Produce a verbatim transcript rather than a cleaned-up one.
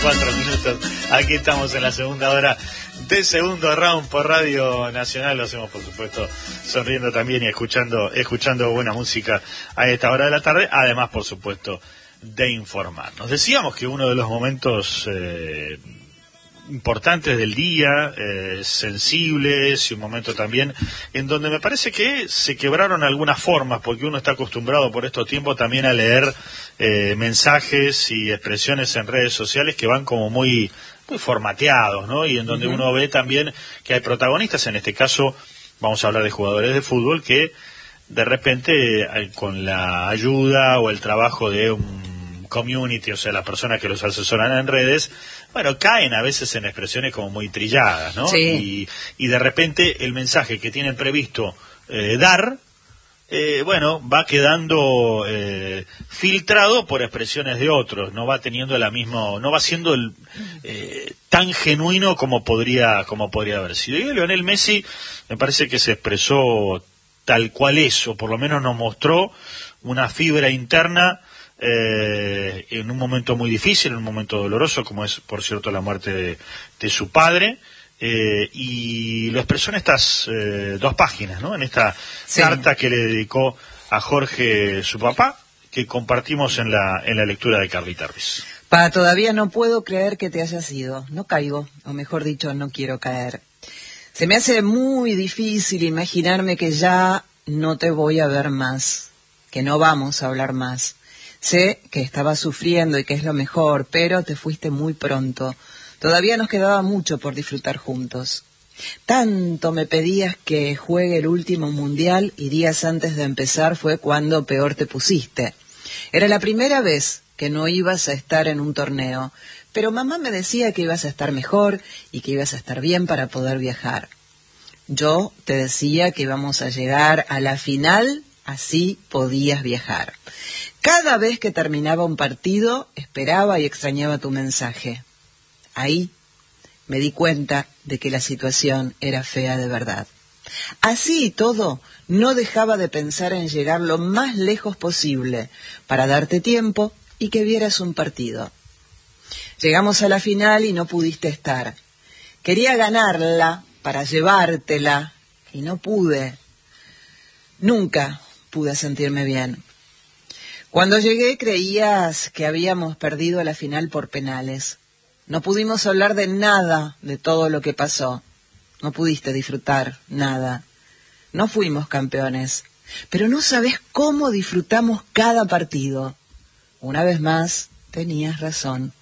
cuatro minutos. Aquí estamos en la segunda hora de Segundo Round por Radio Nacional. Lo hacemos, por supuesto, sonriendo también y escuchando, escuchando buena música a esta hora de la tarde. Además, por supuesto, de informarnos. Decíamos que uno de los momentos eh, importantes del día, eh, sensibles, y un momento también en donde me parece que se quebraron algunas formas, porque uno está acostumbrado por estos tiempos también a leer eh, mensajes y expresiones en redes sociales que van como muy muy formateados, ¿no? Y en donde uh-huh. uno ve también que hay protagonistas, en este caso vamos a hablar de jugadores de fútbol que de repente con la ayuda o el trabajo de un community, o sea, las personas que los asesoran en redes, bueno, caen a veces en expresiones como muy trilladas, ¿no? Sí. Y, y de repente el mensaje que tienen previsto eh, dar, eh, bueno, va quedando eh, filtrado por expresiones de otros, no va teniendo la misma, no va siendo el, eh, tan genuino como podría, como podría haber sido. Y Lionel Messi me parece que se expresó tal cual es, o por lo menos nos mostró una fibra interna Eh, en un momento muy difícil, en un momento doloroso, como es, por cierto, la muerte de, de su padre, eh, y lo expresó en estas eh, dos páginas, ¿no? En esta sí. carta que le dedicó a Jorge, su papá, que compartimos en la, en la lectura de Carlita Ruiz. Pa, todavía no puedo creer que te hayas ido. No caigo, o mejor dicho, no quiero caer. Se me hace muy difícil imaginarme que ya no te voy a ver más, que no vamos a hablar más. Sé que estabas sufriendo y que es lo mejor, pero te fuiste muy pronto. Todavía nos quedaba mucho por disfrutar juntos. Tanto me pedías que juegue el último mundial y días antes de empezar fue cuando peor te pusiste. Era la primera vez que no ibas a estar en un torneo, pero mamá me decía que ibas a estar mejor y que ibas a estar bien para poder viajar. Yo te decía que íbamos a llegar a la final, así podías viajar. Cada vez que terminaba un partido, esperaba y extrañaba tu mensaje. Ahí me di cuenta de que la situación era fea de verdad. Así y todo, no dejaba de pensar en llegar lo más lejos posible para darte tiempo y que vieras un partido. Llegamos a la final y no pudiste estar. Quería ganarla para llevártela y no pude. Nunca pude sentirme bien. Cuando llegué creías que habíamos perdido la final por penales. No pudimos hablar de nada de todo lo que pasó. No pudiste disfrutar nada. No fuimos campeones. Pero no sabes cómo disfrutamos cada partido. Una vez más, tenías razón.